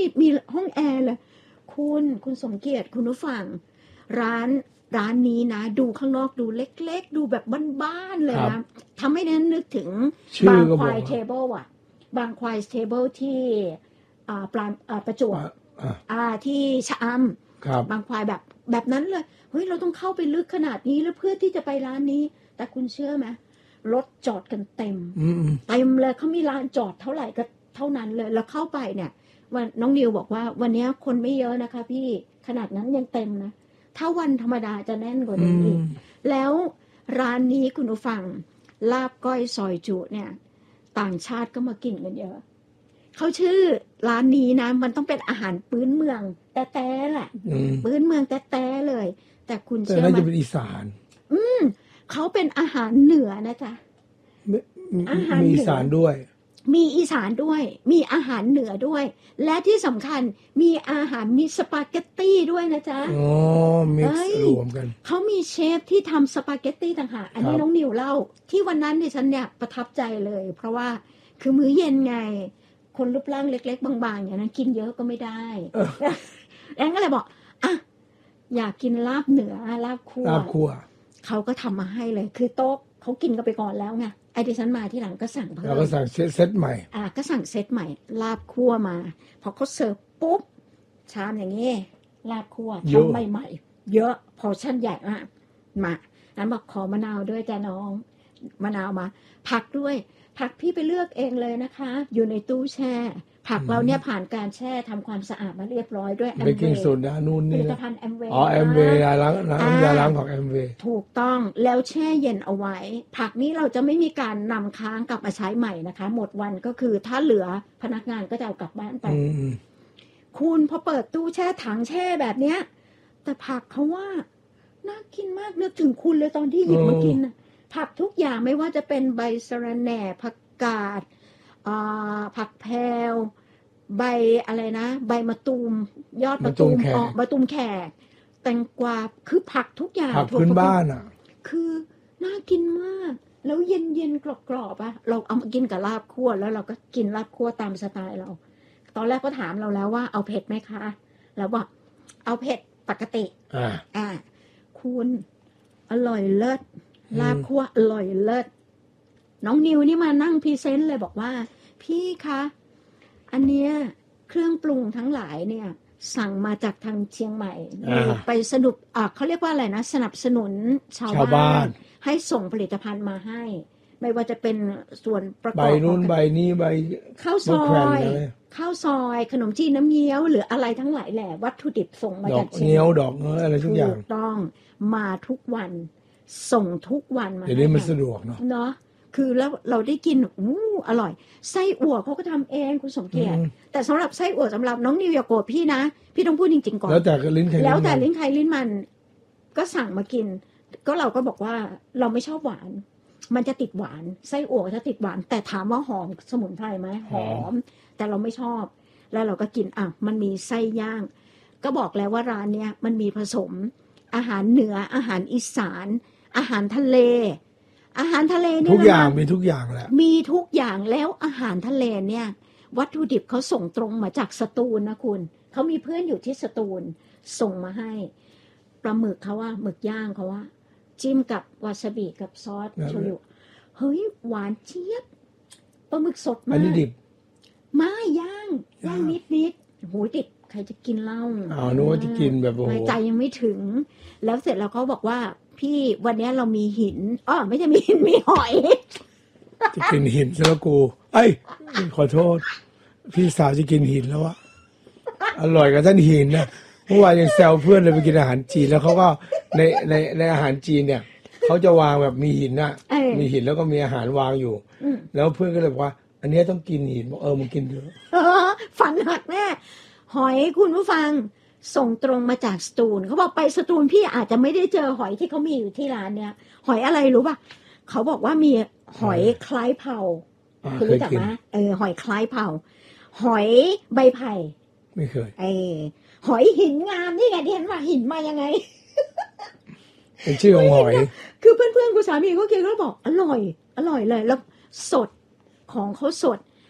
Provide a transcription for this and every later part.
มีห้องแอร์เลยคุณสมเกียรติคุณผู้ฟังร้านนี้นะดูข้างนอกดูเล็กๆดูแบบบ้านๆเลยนะทำให้นั้นนึกถึงบางควายเทเบิลอ่ะบางควายเทเบิลที่ประจวบที่ชะอำบางควายแบบนั้นเลยเฮ้ยเราต้องเข้าไปลึกขนาดนี้แล้วเพื่อที่จะไปร้านนี้แต่คุณเชื่อไหมรถจอดกันเต็มเลยเขามีลานจอดเท่าไหร่ก็เท่านั้นเลยแล้วเข้าไปเนี่ยวันน้องนิวบอกว่าวันนี้คนไม่เยอะนะคะพี่ขนาดนั้นยังเต็มนะถ้าวันธรรมดาจะแน่นกว่านี้อีกแล้วร้านนี้คุณผู้ฟังลาบก้อยซอยจุเนี่ยต่างชาติก็มากินกันเยอะเขาชื่อร้านนี้นะมันต้องเป็นอาหารพื้นเมืองแต่แหละพื้นเมืองแต่เลยแต่คุณเชื่อไหมแต่น่าจะเป็นอีสานเขาเป็นอาหารเหนือนะจ๊ะอาหารมีอีสานด้วยมีอีสานด้วยมีอาหารเหนือด้วยและที่สำคัญมีอาหารมีสปาเกตตี้ด้วยนะจ๊ะอ๋อมิกซ์รวมกันเขามีเชฟที่ทำสปาเกตตี้ต่างหากอันนี้น้องนิวเล่าที่วันนั้นดิฉันเนี่ยประทับใจเลยเพราะว่าคือมื้อเย็นไงคนรูปร่างเล็กๆบางๆอย่างนั้นกินเยอะก็ไม่ได้แล้วก็เลยบอกอ่ะอยากกินลาบเหนือลาบคั่วเขาก็ทำมาให้เลยคือโต๊ะเขากินกันไปก่อนแล้วไงไอ้ดิฉันมาที่หลังก็สั่งเพิ่มแล้วก็สั่งเซตใหม่ก็สั่งเซตใหม่ลาบคั่วมาพอเขาเสิร์ฟปุ๊บชามอย่างนี้ลาบคั่วทำใหม่ๆเยอะพอชั่นใหญ่มากมานั้นบอกขอมะนาวด้วยจ้ะน้องมะนาวมาผักด้วยผักพี่ไปเลือกเองเลยนะคะอยู่ในตู้แช่ผักเราเนี่ยผ่านการแช่ทำความสะอาดมาเรียบร้อยด้วยแอมเวย์เบกกิ้งโซดานู่นนี่ผลิตภัณฑ์แอมเวย์แอมเวย์ยาล้างของแอมเวย์ถูกต้องแล้วแช่เย็นเอาไว้ผักนี้เราจะไม่มีการนำค้างกลับมาใช้ใหม่นะคะหมดวันก็คือถ้าเหลือพนักงานก็จะเอากลับบ้านไปคุณพอเปิดตู้แช่ถังแช่แบบเนี้ยแต่ผักเขาว่าน่ากินมากนึกถึงคุณเลยตอนที่หยิบมากินผักทุกอย่างไม่ว่าจะเป็นใบสะระแหน่ผักกาดผักแพรวใบอะไรนะใบมะตูมยอดมะตูมมะตูมแขกแตงกวาคือผักทุกอย่างผักพื้นบ้านคือน่ากินมากแล้วเย็นๆกรอบๆเราเอามากินกับลาบคั่วแล้วเราก็กินลาบคั่วตามสไตล์เราตอนแรกก็ถามเราแล้วว่าเอาเผ็ดไหมคะแล้วบอกเอาเผ็ดปกติคุณอร่อยเลิศลาบคั่วอร่อยเลิศน้องนิวนี่มานั่งพรีเซนต์เลยบอกว่าพี่คะอันเนี้ยเครื่องปรุงทั้งหลายเนี่ยสั่งมาจากทางเชียงใหม่ไปสนุกเขาเรียกว่าอะไรนะสนับสนุนชาวบ้านให้ส่งผลิตภัณฑ์มาให้ไม่ว่าจะเป็นส่วนประกอบใบนู้นใบนี้ใบข้าวซอยขนมจีนน้ำเงี้ยวหรืออะไรทั้งหลายแหละวัตถุดิบส่งมาจากเชียงใหม่ดอกอะไรทุกอย่างถูกต้องมาทุกวันส่งทุกวันมาเดี๋ยวนี้มันสะดวกเนาะคือแล้วเราได้กินอร่อยไส้อั่วเขาก็ทำเองคุณสมเกียรติแต่สำหรับไส้อั่วสำหรับน้องนิวอย่าโกรธพี่นะพี่ต้องพูดจริงๆก่อนแล้วแต่ลิ้นใครลิ้นมันก็สั่งมากินก็เราก็บอกว่าเราไม่ชอบหวานมันจะติดหวานไส้อั่วจะติดหวานแต่ถามว่าหอมสมุนไพรไหมหอมแต่เราไม่ชอบแล้วเราก็กินมันมีไส้ย่างก็บอกแล้วว่าร้านเนี้ยมันมีผสมอาหารเหนืออาหารอีสานอาหารทะเลเนี่ยทุกอย่างมีทุกอย่างแหละมีทุกอย่างแล้วอาหารทะเลเนี่ยวัตถุดิบเขาส่งตรงมาจากสตูลนะคุณเขามีเพื่อนอยู่ที่สตูลส่งมาให้ปลาหมึกเขาว่าหมึกย่างเขาว่าจิ้มกับวาซาบิกับซอสโชยุเฮ้ยหวานเจี๊ยบปลาหมึกสดมากอันนี้ดิบไม่ย่างนิดโหติดใครจะกินเหล้านึกว่าจะกินแบบใจยังไม่ถึงแล้วเสร็จแล้วเขาบอกว่าพี่วันนี้เรามีหินไม่ใช่มีหินมีหอยจะกินหินแล้วกูขอโทษพี่สาวจะกินหินแล้วอะอร่อยกับท่านหินนะเมื่อวานยังแซวเพื่อนเลยไปกินอาหารจีนแล้วเขาก็ในอาหารจีนเนี่ยเขาจะวางแบบมีหินน่ะมีหินแล้วก็มีอาหารวางอยู่แล้วเพื่อนก็เลยบอกว่าอันนี้ต้องกินหินบอกมึงกินเยอะฝันหักแน่หอยคุณผู้ฟังส่งตรงมาจากสตูลเขาบอกไปสตูลพี่อาจจะไม่ได้เจอหอยที่เขามีอยู่ที่ร้านเนี้ยหอยอะไรรู้ป่ะเขาบอกว่ามีหอยคล้ายเผาคุณรู้จักไหมหอยคล้ายเผาหอยใบไผ่ไม่เคยหอยหินงามนี่ไงที่เห็นว่าหินมายังไงเป็นชื่อของหอยคือเพื่อนๆคุณสามีเขากินก็บอกอร่อยเลยแล้วสดของเขาสด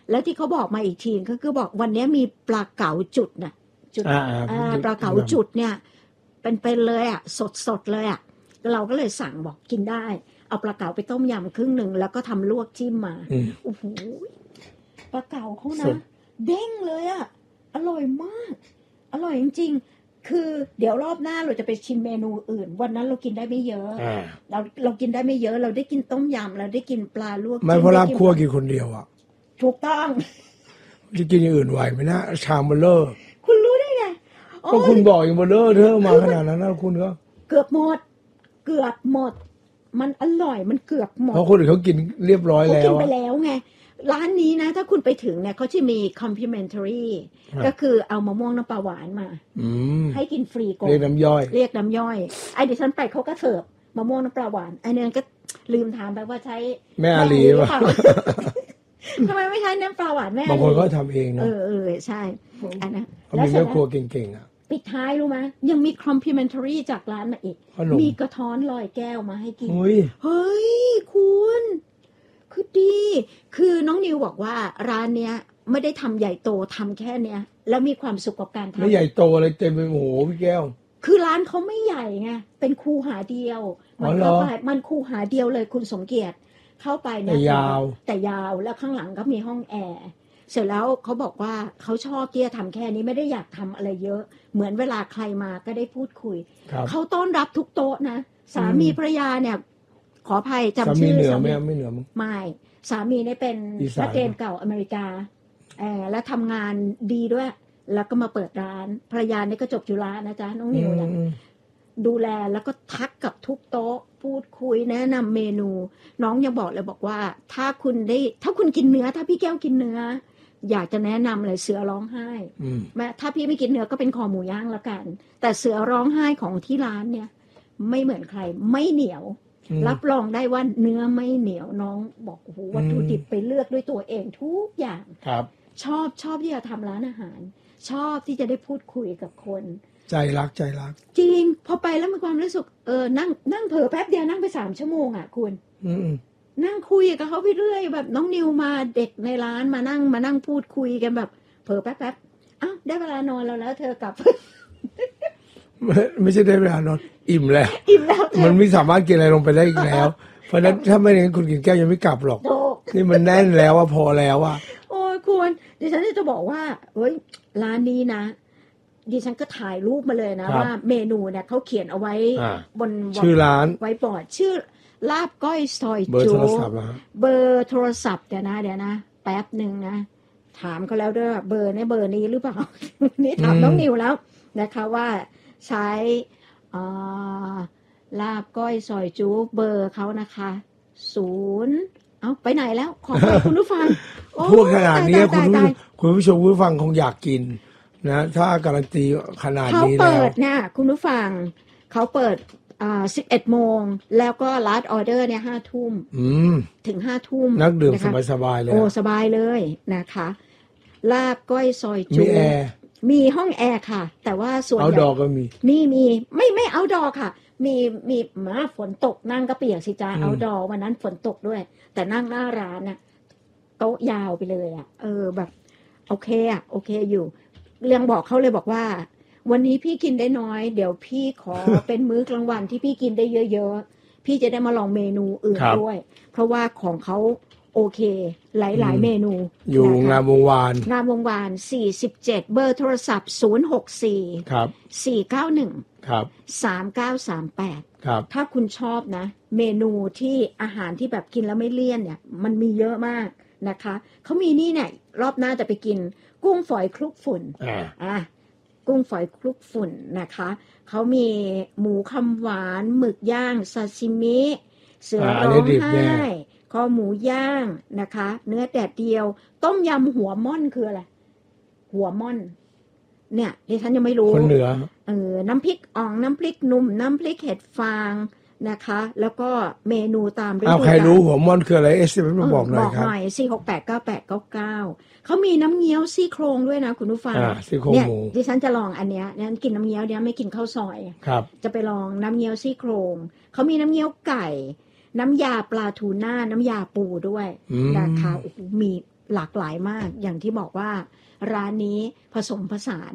แล้วที่เขาบอกมาอีกทีก็คือบอกวันนี้มีปลาเก๋าจุดน่ะจุดปลาเก๋าจุดเนี่ยเป็นเลยอ่ะสดเลยอ่ะเราก็เลยสั่งบอกกินได้เอาปลาเก๋าไปต้มยำครึ่งหนึ่งแล้วก็ทำลวกจิ้มมาโอ้โหปลาเก๋าเขานะเด้งเลยอ่ะอร่อยมากอร่อยจริงๆคือเดี๋ยวรอบหน้าเราจะไปชิมเมนูอื่นวันนั้นเรากินได้ไม่เยอะเรากินได้ไม่เยอะเราได้กินต้มยำเราได้กินปลาลวกไม่เพราะลาบคั่วกินคนเดียวอ่ะถูกต้องจะกินอย่างอื่นไหวไหมนะชามเบลเลอร์คุณรู้ได้ไงก็คุณบอกอย่างเบลเลอร์เธอมาขนาดนั้นนะคุณก็เกือบหมดมันอร่อยมันเกือบหมดเพราะคนอื่นเขากินเรียบร้อยแล้วเขากินไปแล้วไงร้านนี้นะถ้าคุณไปถึงเนี่ยเขาจะมี complimentary ก็คือเอามะม่วงน้ำปลาหวานมาให้กินฟรีก่อนเรียกน้ำย่อยไอเดี๋ยวฉันไปเขาก็เสิร์ฟมะม่วงน้ำปลาหวานไอเนี่ยก็ลืมถามไปว่าใช้แม่อาลีป่ะทำไมไม่ใช้น้ำปลาหวานแม่บางคนก็ทำเองนะใช่อันนะเขามีแม่ครัวเก่งๆอ่ะปิดท้ายรู้ไหมยังมี complimentary จากร้านมาอีกมีกระท้อนลอยแก้วมาให้กินเฮ้ยคุณคือดีคือน้องนิวบอกว่าร้านเนี้ยไม่ได้ทำใหญ่โตทำแค่เนี้ยแล้วมีความสุขกับการทำไม่ใหญ่โตอะไรเต็มไปหมดพี่แก้วคือร้านเขาไม่ใหญ่ไงเป็นคูหาเดียวมันเข้าไปมันคูหาเดียวเลยคุณสมเกียรติเข้าไปเนี่ยแต่ยาวแล้วข้างหลังก็มีห้องแอร์เสร็จแล้วเขาบอกว่าเขาชอบที่จะทำแค่นี้ไม่ได้อยากทำอะไรเยอะเหมือนเวลาใครมาก็ได้พูดคุยเขาต้อนรับทุกโต๊ะนะสามีภรรยาเนี่ยขออภัยจำชื่อสามีไม่เหนือมั้งไม่สามีเนี่ยเป็นนักเรียนเก่าอเมริกาแล้วทำงานดีด้วยแล้วก็มาเปิดร้านภรรยาเนี่ยก็จบจุฬานะจ๊ะน้องนิวเนี่ยดูแลแล้วก็ทักกับทุกโต๊ะพูดคุยแนะนำเมนูน้องยังบอกเลยบอกว่าถ้าคุณกินเนื้อถ้าพี่แก้วกินเนื้ออยากจะแนะนำเลยเสือร้องไห้แม้ถ้าพี่ไม่กินเนื้อก็เป็นคอหมูย่างแล้วกันแต่เสือร้องไห้ของที่ร้านเนี่ยไม่เหมือนใครไม่เหนียวรับรองได้ว่าเนื้อไม่เหนียวน้องบอกโอ้โหวัตถุดิบไปเลือกด้วยตัวเองทุกอย่างครับชอบที่จะทำร้านอาหารชอบที่จะได้พูดคุยกับคนใจรักจริงพอไปแล้วมีความรู้สึกนั่งเผลอแป๊บเดียวนั่งไป3 ชั่วโมงอ่ะคุณนั่งคุยกับเขาไปเรื่อยแบบน้องนิวมาเด็กในร้านมานั่งพูดคุยกันแบบเผลอแป๊บอ้าวได้เวลานอนแล้วเธอกลับไม่ใช่ได้เวลานอนอิ่มแล้วมันไม่สามารถกินอะไรลงไปได้อีกแล้วเพราะนั้นถ้าไม่อย่างนั้นคุณกินแก้วยังไม่กลับหรอกนี่มันแน่นแล้วพอแล้วโอ้ยคุณดิฉันจะบอกว่าเฮ้ยร้านนี้นะดิฉันก็ถ่ายรูปมาเลยนะว่าเมนูเนี่ยเขาเขียนเอาไว้บนชื่อร้านไว้บอร์ดชื่อลาบก้อยซอยจูเบอร์โทรศัพท์เดี๋ยวนะแป๊บหนึ่งนะถามเขาแล้วด้วยเบอร์นี้หรือเปล่า นี่ถามน้องนิวแล้วนะคะว่าใช้ลาบก้อยซอยจูเบอร์เขานะคะ0เอาไปไหนแล้วขอไปคุณผู้ฟังพูดขนาดนี้คุณผู้ชมผู้ฟังคงอยากกินนะถ้าการันตีขนาดนี้แล้วเขาเปิดนะคุณผู้ฟังเขาเปิด11 โมงแล้วก็ last order เนี่ย5 ทุ่มถึง5 ทุ่มนักดื่มสบายๆเลยโอ้สบายเลยนะคะลาบก้อยซอยจูมีห้องแอร์ค่ะแต่ว่าส่วนใหญ่ outdoor ก็มีไม่ outdoor ค่ะมีมาฝนตกนั่งก็เปียกสิจ้า outdoor วันนั้นฝนตกด้วยแต่นั่งหน้าร้านน่ะโต๊ะยาวไปเลยแบบโอเคอยู่เรื่องบอกเขาเลยบอกว่าวันนี้พี่กินได้น้อยเดี๋ยวพี่ขอ เป็นมื้อกลางวันที่พี่กินได้เยอะๆพี่จะได้มาลองเมนูอื่นด้วยเพราะว่าของเขาโอเคหลายเมนูอยู่งามวงวาน 47เบอร์โทรศัพท์064 ครับ 491 ครับ 3938 ครับถ้าคุณชอบนะเมนูที่อาหารที่แบบกินแล้วไม่เลี่ยนเนี่ยมันมีเยอะมากนะคะเขามีนี่เนี่ยรอบหน้าจะไปกินกุ้งฝอยคลุกฝุ่นกุ้งฝอยคลุกฝุ่นนะคะเขามีหมูคำหวานหมึกย่างซาชิมิเสือร้องไห้คอหมูย่างนะคะเนื้อแดดเดียวต้มยำหัวม่อนคืออะไรหัวม่อนเนี่ยดิฉันยังไม่รู้คนเหนือน้ำพริกอ่องน้ำพริกหนุ่มน้ำพริกเห็ดฟางนะคะแล้วก็เมนูตามฤดูกาลใครรู้หัวม่อนคืออะไรมาบอกหน่อยครับ 4689899เขามีน้ำเงี้ยวซี่โครงด้วยนะคุณผู้ฟังเนี่ยดิฉันจะลองอันเนี้ยนั้นกินน้ำเงี้ยวเนี้ยไม่กินข้าวซอยจะไปลองน้ำเงี้ยวซี่โครงเขามีน้ำเงี้ยวไก่น้ำยาปลาทูน่าน้ำยาปูด้วยนะคะโอ้โหมีหลากหลายมากอย่างที่บอกว่าร้านนี้ผสมผสาน